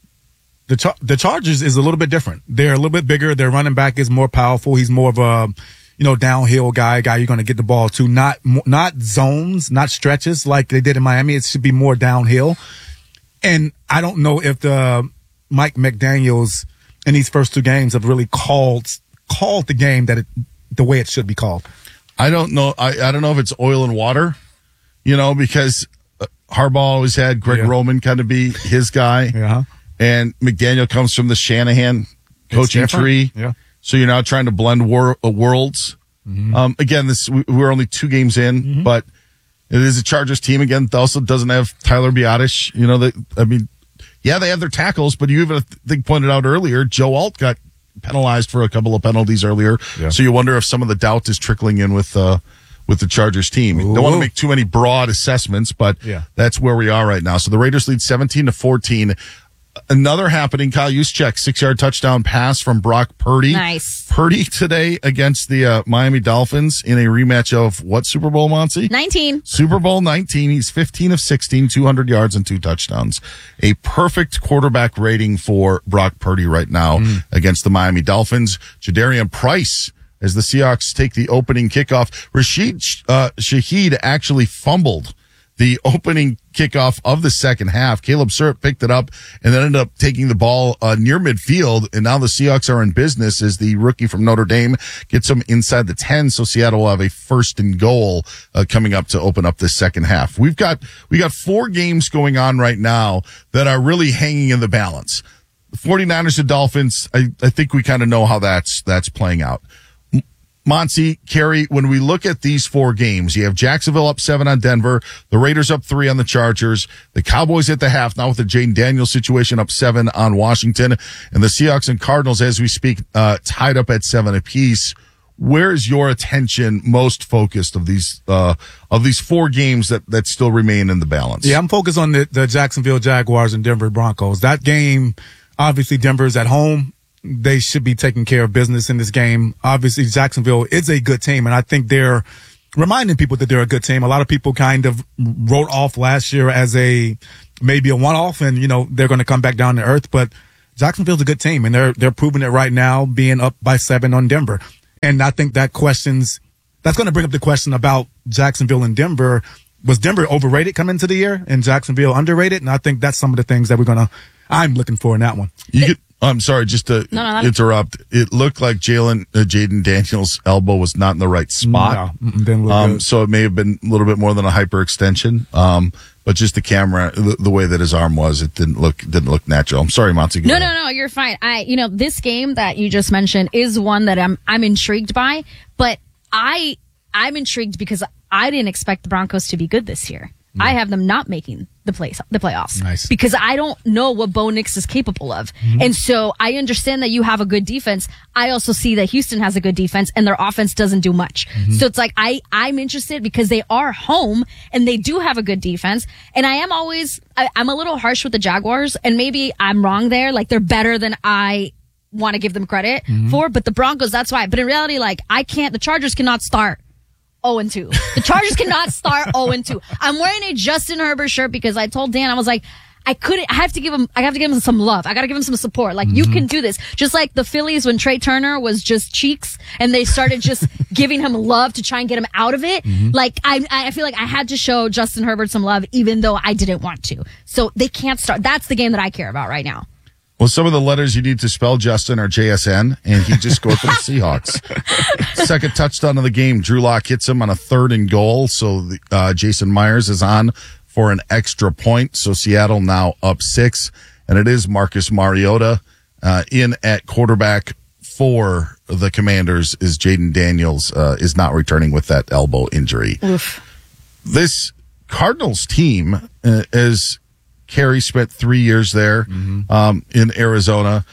The Chargers is a little bit different. They're a little bit bigger. Their running back is more powerful. He's more of a, downhill guy you're going to get the ball to. Not zones, not stretches like they did in Miami. It should be more downhill. And I don't know if the Mike McDaniels in these first two games have really called the game the way it should be called. I don't know. I don't know if it's oil and water, because Harbaugh always had Greg Roman kind of be his guy. Yeah. And McDaniel comes from the Shanahan coaching tree. Yeah. So you're now trying to blend worlds. Again, we're only 2 games in, but it is a Chargers team. Again, that also doesn't have Tyler Biadasz. They have their tackles, but you even, I think, pointed out earlier, Joe Alt got penalized for a couple of penalties earlier. Yeah. So you wonder if some of the doubt is trickling in with the Chargers team. Ooh. Don't want to make too many broad assessments, but that's where we are right now. So the Raiders lead 17-14. Another happening, Kyle Juszczyk, 6-yard touchdown pass from Brock Purdy. Nice. Purdy today against the Miami Dolphins in a rematch of what Super Bowl, Monty? 19. Super Bowl 19. He's 15 of 16, 200 yards and 2 touchdowns. A perfect quarterback rating for Brock Purdy right now against the Miami Dolphins. Jadarian Price, as the Seahawks take the opening kickoff. Rashid Shaheed actually fumbled the opening kickoff of the second half. Caleb Surratt picked it up and then ended up taking the ball near midfield. And now the Seahawks are in business as the rookie from Notre Dame gets them inside the 10. So Seattle will have a 1st and goal coming up to open up the second half. We got 4 games going on right now that are really hanging in the balance. The 49ers and Dolphins, I think we kind of know how that's playing out. Monty, Kerry, when we look at these 4 games, you have Jacksonville up 7 on Denver, the Raiders up 3 on the Chargers, the Cowboys at the half, now with the Jayden Daniels situation up 7 on Washington, and the Seahawks and Cardinals, as we speak, tied up at 7 apiece. where is your attention most focused of these 4 games that still remain in the balance? Yeah, I'm focused on the Jacksonville Jaguars and Denver Broncos. That game, obviously Denver's at home. They should be taking care of business in this game. Obviously Jacksonville is a good team, and I think they're reminding people that they're a good team. A lot of people kind of wrote off last year as maybe a one-off, and, they're going to come back down to earth, but Jacksonville's a good team, and they're proving it right now, being up by 7 on Denver. And I think that's going to bring up the question about Jacksonville and Denver. Was Denver overrated coming into the year and Jacksonville underrated? And I think that's some of the things that I'm looking for in that one. I'm sorry, just to interrupt. It looked like Jaden Daniels' elbow was not in the right spot. No, so it may have been a little bit more than a hyperextension. But just the camera, the way that his arm was, it didn't look natural. I'm sorry, Monty. No, you're fine. This game that you just mentioned is one that I'm intrigued by, but I'm intrigued because I didn't expect the Broncos to be good this year. Yeah. I have them not making the playoffs. Nice. Because I don't know what Bo Nix is capable of. Mm-hmm. And so I understand that you have a good defense. I also see that Houston has a good defense and their offense doesn't do much. Mm-hmm. So it's like I'm interested because they are home and they do have a good defense. And I'm a little harsh with the Jaguars, and maybe I'm wrong there. Like, they're better than I want to give them credit for, but the Broncos, that's why. But in reality, the Chargers cannot start 0-2. The Chargers cannot start 0-2. I'm wearing a Justin Herbert shirt because I told Dan, I was like, I have to give him some love. I got to give him some support. You can do this. Just like the Phillies when Trey Turner was just cheeks and they started just giving him love to try and get him out of it. Mm-hmm. I feel like I had to show Justin Herbert some love even though I didn't want to. So they can't start. That's the game that I care about right now. Well, some of the letters you need to spell, Justin, are JSN, and he just scored for the Seahawks. Second touchdown of the game. Drew Lock hits him on a 3rd and goal, so Jason Myers is on for an extra point. So Seattle now up 6, and it is Marcus Mariota in at quarterback for the Commanders. Is Jaden Daniels is not returning with that elbow injury. Oof. This Cardinals team is... Kerry spent 3 years there in Arizona,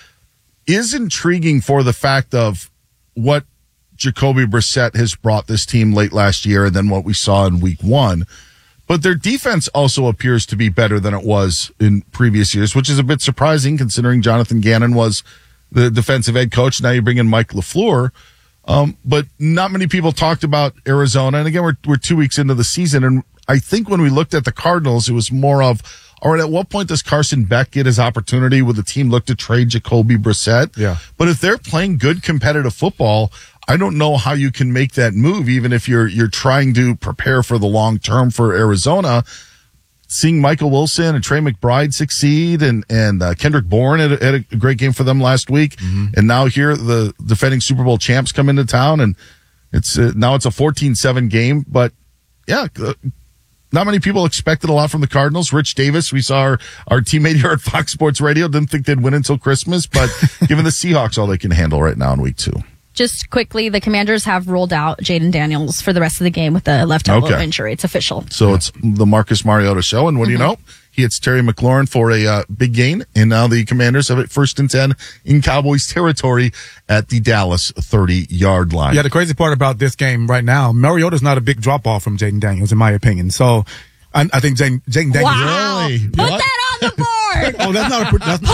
is intriguing for the fact of what Jacoby Brissett has brought this team late last year and then what we saw in week 1. But their defense also appears to be better than it was in previous years, which is a bit surprising considering Jonathan Gannon was the defensive head coach. Now you bring in Mike LaFleur. But not many people talked about Arizona. And again, we're 2 weeks into the season. And I think when we looked at the Cardinals, it was more of, all right, at what point does Carson Beck get his opportunity? Will the team look to trade Jacoby Brissett? Yeah. But if they're playing good competitive football, I don't know how you can make that move, even if you're trying to prepare for the long term for Arizona. Seeing Michael Wilson and Trey McBride succeed and Kendrick Bourne had a great game for them last week. Mm-hmm. And now here the defending Super Bowl champs come into town, and now it's a 14-7 game. But yeah, not many people expected a lot from the Cardinals. Rich Davis, we saw our teammate here at Fox Sports Radio, didn't think they'd win until Christmas, but given the Seahawks all they can handle right now in week 2. Just quickly, the Commanders have ruled out Jaden Daniels for the rest of the game with a left elbow injury. It's official. So it's the Marcus Mariota show, and what do you know? He hits Terry McLaurin for a big gain, and now the Commanders have it 1st and 10 in Cowboys territory at the Dallas 30-yard line. Yeah, the crazy part about this game right now, Mariota's not a big drop-off from Jaden Daniels, in my opinion. So I think Jaden Daniels... Wow! Really? Put that on the board! Oh, that's not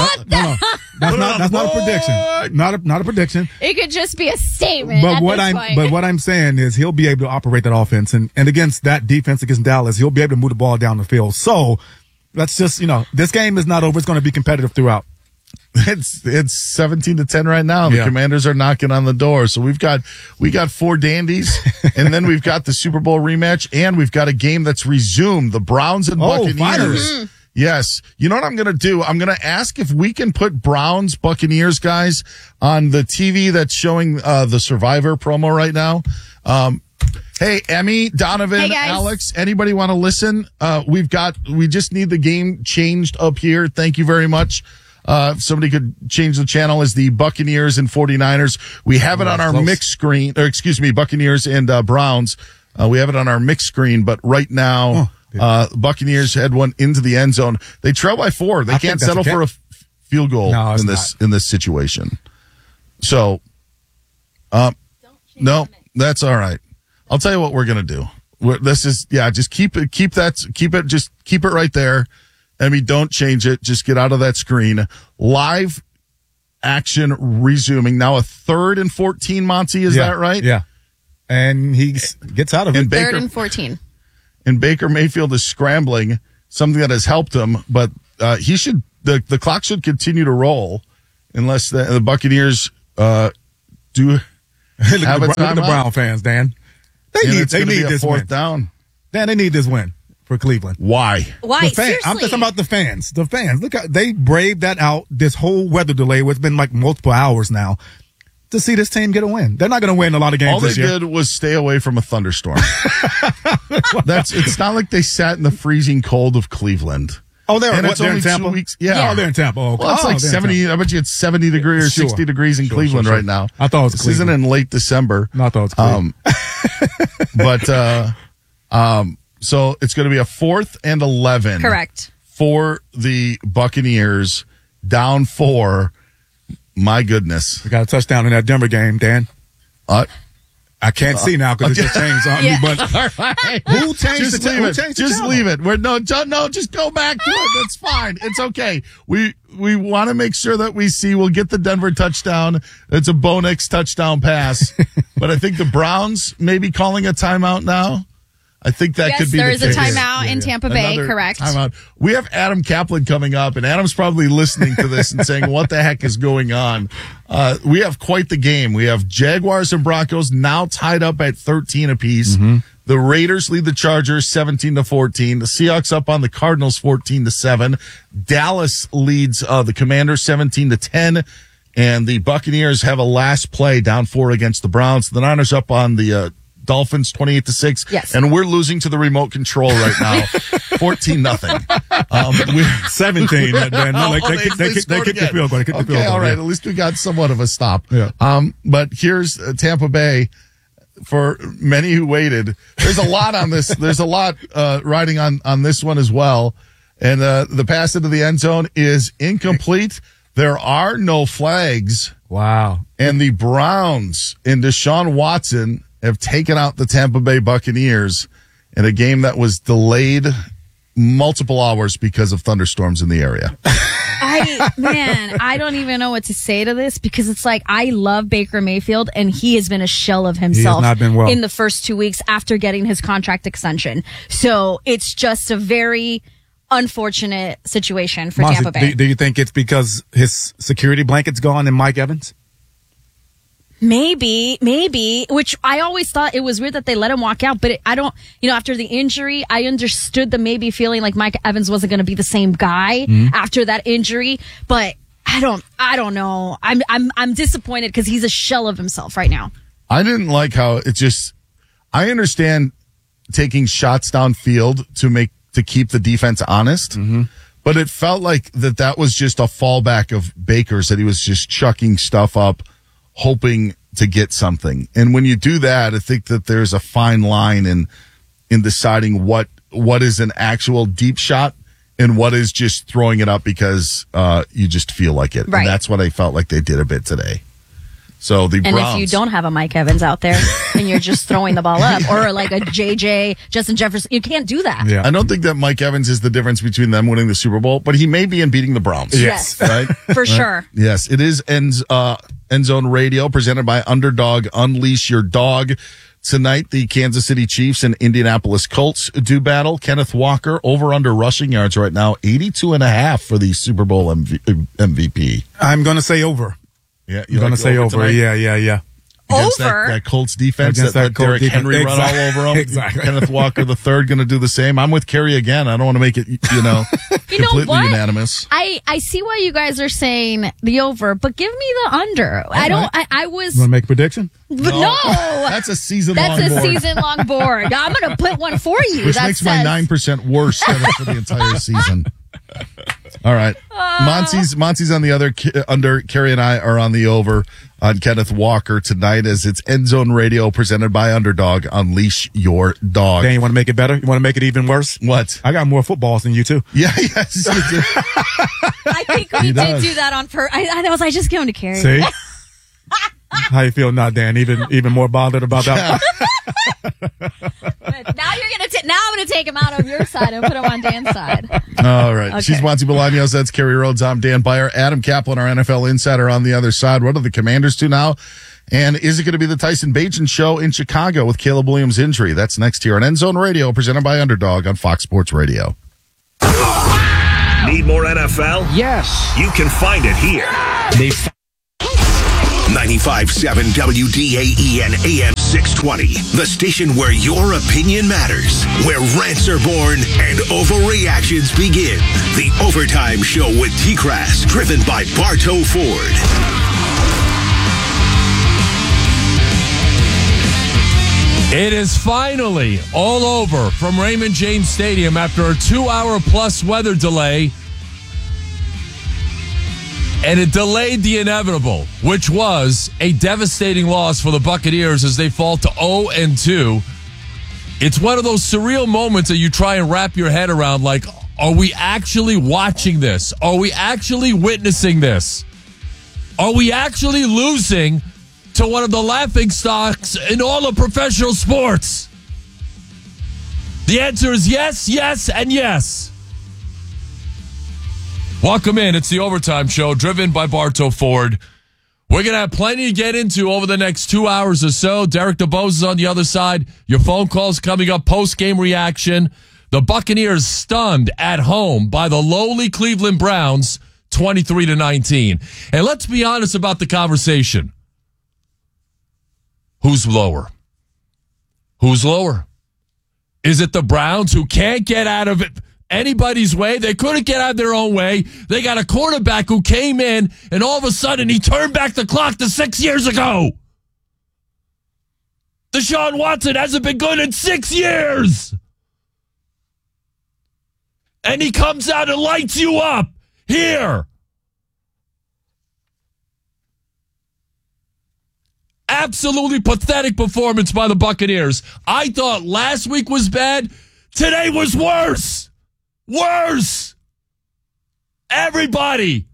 a prediction. Not a prediction. It could just be a statement. But what I'm saying is he'll be able to operate that offense, and against that defense against Dallas, he'll be able to move the ball down the field. So let's just, this game is not over. It's going to be competitive throughout. It's 17-10 right now. The Commanders are knocking on the door. So we got 4 dandies, and then we've got the Super Bowl rematch, and we've got a game that's resumed. The Browns and Buccaneers. Yes. You know what I'm going to do? I'm going to ask if we can put Browns Buccaneers guys on the TV that's showing the Survivor promo right now. Hey, Emmy, Donovan, Alex, anybody want to listen? We just need the game changed up here. Thank you very much. If somebody could change the channel as the Buccaneers and 49ers. We have it on our mixed screen, Buccaneers and Browns. We have it on our mixed screen, but right now, Buccaneers had one into the end zone. They trail by 4. They can't settle for a field goal in this situation. So, No, that's all right. I'll tell you what we're going to do. Just keep it right there. I mean, don't change it. Just get out of that screen. Live action resuming. Now a 3rd and 14, Monty, is that right? Yeah. And he gets out of it. 3rd and 14. And Baker Mayfield is scrambling, something that has helped him, but the clock should continue to roll unless the Buccaneers do have a timeout. Look at the Brown fans, Dan. They need this fourth down. Dan, they need this win for Cleveland. Why? Seriously? I'm talking about the fans. The fans. Look, they braved that out this whole weather delay, which has been like multiple hours now, to see this team get a win. They're not going to win a lot of games this year. All they did was stay away from a thunderstorm. It's not like they sat in the freezing cold of Cleveland. Oh, they're only in Tampa? 2 weeks. Yeah. Oh, they're in Tampa. Oh, well, it's like 70. I bet you it's 70 degrees or 60 degrees in Cleveland right now. I thought it was This Cleveland. isn't in late December. No, I thought it was Cleveland. So it's going to be a 4th and 11. Correct. For the Buccaneers, down 4. My goodness. We got a touchdown in that Denver game, Dan. I can't see now because it just changed on me. But who changed Just leave it. Just go back to it. That's fine. It's okay. We want to make sure that we'll get the Denver touchdown. It's a Bo Nix touchdown pass. But I think the Browns may be calling a timeout now. I think that could be the case. There is a timeout in Tampa Bay, correct. Timeout. We have Adam Kaplan coming up, and Adam's probably listening to this and saying, what the heck is going on? We have quite the game. We have Jaguars and Broncos now tied up at 13 apiece. Mm-hmm. The Raiders lead the Chargers 17-14. The Seahawks up on the Cardinals 14-7. Dallas leads the Commanders 17-10. And the Buccaneers have a last play down 4 against the Browns. The Niners up on the Dolphins 28-6. Yes. And we're losing to the remote control right now. 14-0 we're 17. They kicked the field goal. Okay, all right. At least we got somewhat of a stop. Yeah. But here's Tampa Bay. For many who waited, there's a lot on this. There's a lot riding on this one as well. And the pass into the end zone is incomplete. There are no flags. Wow. And the Browns and Deshaun Watson have taken out the Tampa Bay Buccaneers in a game that was delayed multiple hours because of thunderstorms in the area. I don't even know what to say to this because it's like I love Baker Mayfield and he has been a shell of himself not been well. in the first 2 weeks after getting his contract extension. So it's just a very unfortunate situation for Tampa Bay. Do you think it's because his security blanket's gone and Mike Evans? Maybe, which I always thought it was weird that they let him walk out, but after the injury, I understood the maybe feeling like Mike Evans wasn't going to be the same guy after that injury, but I don't know. I'm disappointed because he's a shell of himself right now. I didn't like how I understand taking shots downfield to keep the defense honest, but it felt like that was just a fallback of Baker's, that he was just chucking stuff up, hoping to get something. And when you do that, I think that there's a fine line in deciding what is an actual deep shot and what is just throwing it up because you just feel like it. Right. And that's what I felt like they did a bit today. So the Browns. And if you don't have a Mike Evans out there and you're just throwing the ball up or like a JJ, Justin Jefferson, you can't do that. Yeah. I don't think that Mike Evans is the difference between them winning the Super Bowl, but he may be in beating the Browns. Yes. Right? For sure. Yes. It is End Zone Radio presented by Underdog. Unleash your dog. Tonight, the Kansas City Chiefs and Indianapolis Colts do battle. Kenneth Walker over under rushing yards right now, 82.5 for the Super Bowl MVP. I'm going to say over. Yeah, you're going to say over. Tonight? Yeah. Against that Colts defense that Derrick Henry run all over him. Exactly. Kenneth Walker the third going to do the same. I'm with Kerry again. I don't want to make it, completely unanimous. I see why you guys are saying the over, but give me the under. I don't. I was. You want to make a prediction? But no. That's a season-long board. That's a season-long board. I'm going to put one for you. Which makes my 9% worse for the entire season. All right. Monty's on the other under. Kerry and I are on the over on Kenneth Walker tonight as it's End Zone Radio presented by Underdog. Unleash your dog. Dan, you want to make it better? You want to make it even worse? What? I got more footballs than you too. Yeah, yes. You do. I think we did do that on purpose. I was like, just give him to Kerry. See? How you feel now, Dan? Even more bothered about that? Now I'm gonna take him out of your side and put him on Dan's side. All right. Okay. She's Monty Bolaños. That's Kerry Rhodes. I'm Dan Byer. Adam Kaplan, our NFL insider, on the other side. What are the Commanders to now? And is it going to be the Tyson Bagent show in Chicago with Caleb Williams' injury? That's next here on End Zone Radio, presented by Underdog on Fox Sports Radio. Need more NFL? Yes. You can find it here. 95.7 WDAEN AM 620. The station where your opinion matters. Where rants are born and overreactions begin. The Overtime Show with T-Crass, driven by Bartow Ford. It is finally all over from Raymond James Stadium after a 2-hour-plus weather delay. And it delayed the inevitable, which was a devastating loss for the Buccaneers as they fall to 0-2. It's one of those surreal moments that you try and wrap your head around, like, are we actually watching this? Are we actually witnessing this? Are we actually losing to one of the laughingstocks in all of professional sports? The answer is yes, yes, and yes. Welcome in. It's the Overtime Show, driven by Bartow Ford. We're going to have plenty to get into over the next 2 hours or so. Derek DeBose is on the other side. Your phone calls coming up, post-game reaction. The Buccaneers stunned at home by the lowly Cleveland Browns, 23-19. And let's be honest about the conversation. Who's lower? Who's lower? Is it the Browns, who can't get out of it anybody's way? They couldn't get out of their own way. They got a quarterback who came in, and all of a sudden he turned back the clock to 6 years ago. Deshaun Watson hasn't been good in 6 years. And he comes out and lights you up here. Absolutely pathetic performance by the Buccaneers. I thought last week was bad. Today was worse. Worse. Everybody.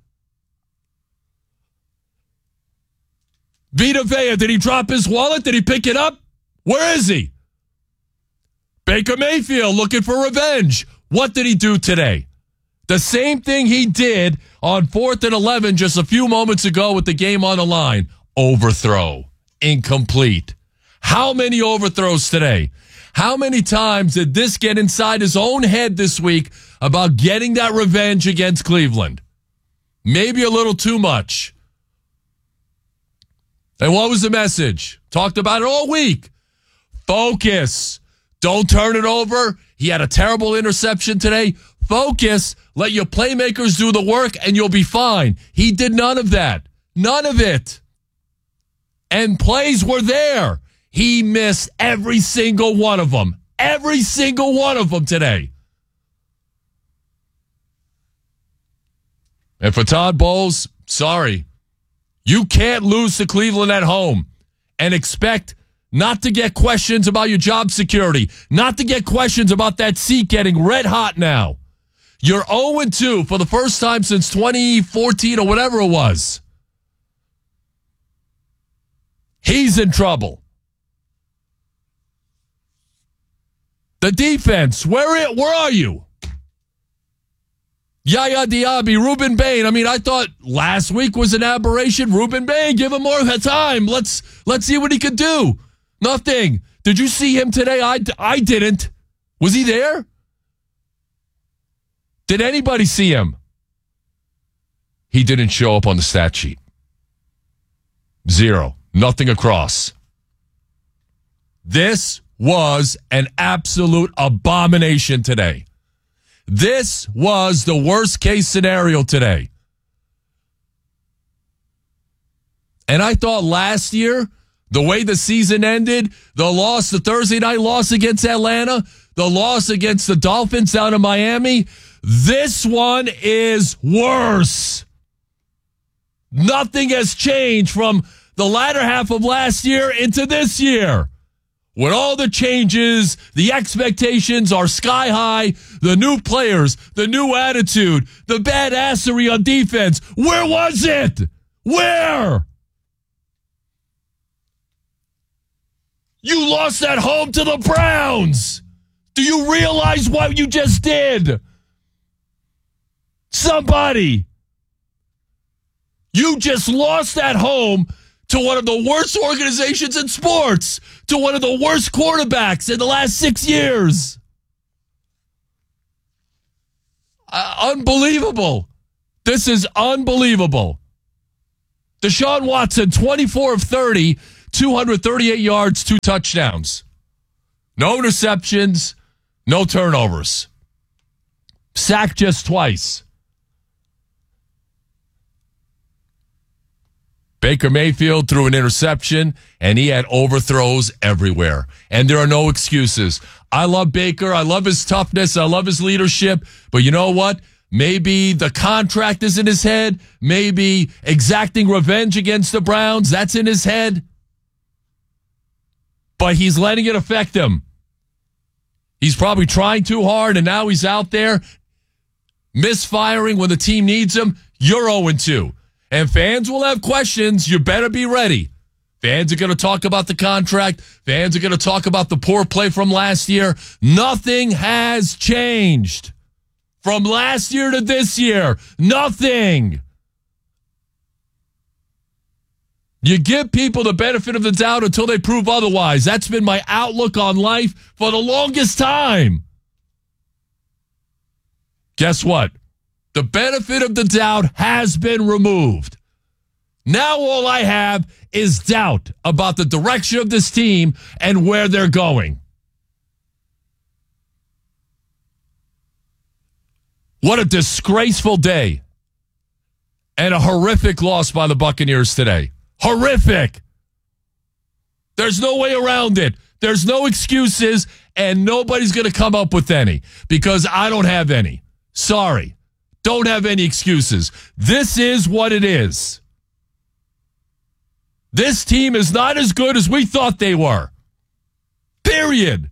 Vita Vea, did he drop his wallet? Did he pick it up? Where is he? Baker Mayfield looking for revenge. What did he do today? The same thing he did on 4th and 11 just a few moments ago with the game on the line. Overthrow. Incomplete. How many overthrows today? How many times did this get inside his own head this week about getting that revenge against Cleveland? Maybe a little too much. And what was the message? Talked about it all week. Focus. Don't turn it over. He had a terrible interception today. Focus. Let your playmakers do the work and you'll be fine. He did none of that. None of it. And plays were there. He missed every single one of them. Every single one of them today. And for Todd Bowles, sorry. You can't lose to Cleveland at home and expect not to get questions about your job security, not to get questions about that seat getting red hot now. You're 0-2 for the first time since 2014 or whatever it was. He's in trouble. The defense, where are you? Yaya Diaby, Ruben Bain. I mean, I thought last week was an aberration. Ruben Bain, give him more time. Let's see what he could do. Nothing. Did you see him today? I didn't. Was he there? Did anybody see him? He didn't show up on the stat sheet. 0. Nothing across. This was an absolute abomination today. This was the worst case scenario today. And I thought last year, the way the season ended, the Thursday night loss against Atlanta, the loss against the Dolphins down in Miami, this one is worse. Nothing has changed from the latter half of last year into this year. With all the changes, the expectations are sky high, the new players, the new attitude, the badassery on defense. Where was it? Where? You lost at home to the Browns. Do you realize what you just did? Somebody. You just lost at home to one of the worst organizations in sports, to one of the worst quarterbacks in the last 6 years. Unbelievable. This is unbelievable. Deshaun Watson, 24 of 30, 238 yards, 2 touchdowns. No interceptions, no turnovers. Sacked just twice. Baker Mayfield threw an interception, and he had overthrows everywhere. And there are no excuses. I love Baker. I love his toughness. I love his leadership. But you know what? Maybe the contract is in his head. Maybe exacting revenge against the Browns, that's in his head. But he's letting it affect him. He's probably trying too hard, and now he's out there misfiring when the team needs him. You're 0-2. And fans will have questions. You better be ready. Fans are going to talk about the contract. Fans are going to talk about the poor play from last year. Nothing has changed from last year to this year. Nothing. You give people the benefit of the doubt until they prove otherwise. That's been my outlook on life for the longest time. Guess what? The benefit of the doubt has been removed. Now all I have is doubt about the direction of this team and where they're going. What a disgraceful day and a horrific loss by the Buccaneers today. Horrific. There's no way around it. There's no excuses, and nobody's going to come up with any because I don't have any. Sorry. Don't have any excuses. This is what it is. This team is not as good as we thought they were. Period.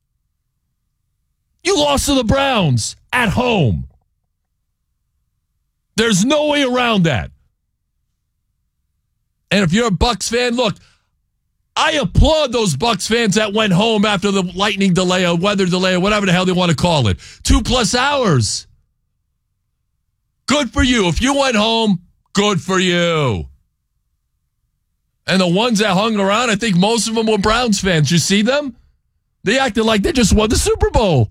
You lost to the Browns at home. There's no way around that. And if you're a Bucs fan, look, I applaud those Bucs fans that went home after the lightning delay or weather delay or whatever the hell they want to call it. 2+ hours. Good for you. If you went home, good for you. And the ones that hung around, I think most of them were Browns fans. You see them? They acted like they just won the Super Bowl.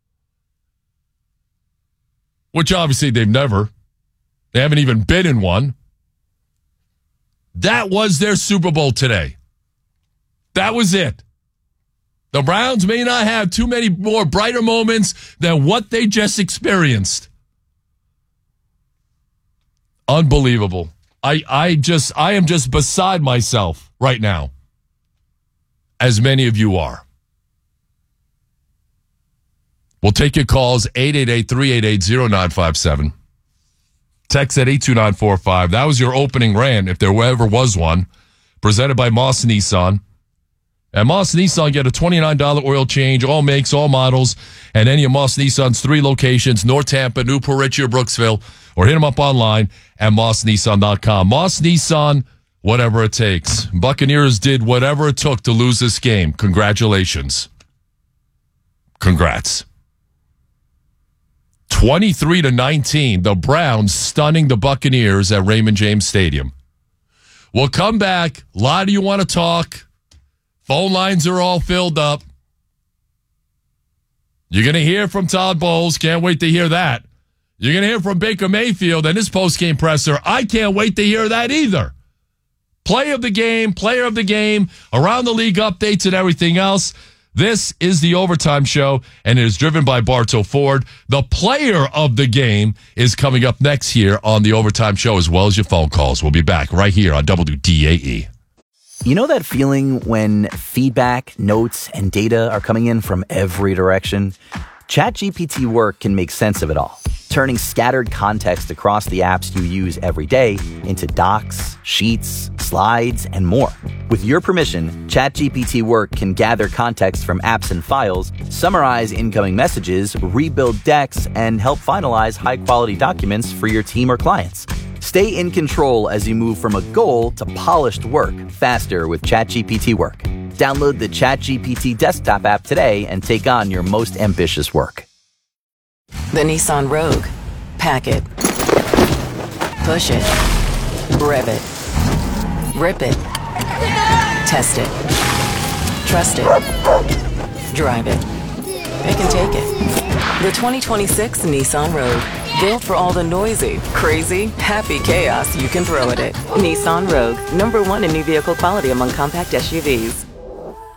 Which obviously they've never. They haven't even been in one. That was their Super Bowl today. That was it. The Browns may not have too many more brighter moments than what they just experienced. Unbelievable. I am just beside myself right now, as many of you are. We'll take your calls, 888-388-0957. Text at 82945. That was your opening rant, if there ever was one, presented by Moss Nissan. At Moss Nissan, get a $29 oil change, all makes, all models, at any of Moss Nissan's 3 locations, North Tampa, Newport Richey, or Brooksville, or hit them up online at mossnissan.com. Moss Nissan, whatever it takes. Buccaneers did whatever it took to lose this game. Congratulations. Congrats. 23-19, the Browns stunning the Buccaneers at Raymond James Stadium. We'll come back. A lot of you want to talk. Phone lines are all filled up. You're going to hear from Todd Bowles. Can't wait to hear that. You're going to hear from Baker Mayfield and his postgame presser. I can't wait to hear that either. Player of the game, around the league updates and everything else. This is the Overtime Show, and it is driven by Bartow Ford. The player of the game is coming up next here on the Overtime Show, as well as your phone calls. We'll be back right here on WDAE. You know that feeling when feedback, notes, and data are coming in from every direction? ChatGPT Work can make sense of it all, turning scattered context across the apps you use every day into docs, sheets, slides, and more. With your permission, ChatGPT Work can gather context from apps and files, summarize incoming messages, rebuild decks, and help finalize high-quality documents for your team or clients. Stay in control as you move from a goal to polished work faster with ChatGPT Work. Download the ChatGPT desktop app today and take on your most ambitious work. The Nissan Rogue. Pack it. Push it. Rev it. Rip it. Test it. Trust it. Drive it. It can take it. The 2026 Nissan Rogue. Built for all the noisy, crazy, happy chaos you can throw at it. Nissan Rogue. #1 in new vehicle quality among compact SUVs.